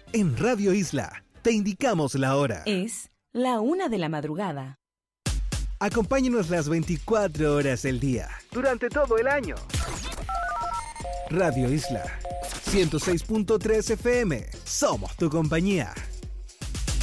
En Radio Isla, te indicamos la hora. Es la 1 de la madrugada. Acompáñenos las 24 horas del día, durante todo el año. Radio Isla, 106.3 FM. Somos tu compañía.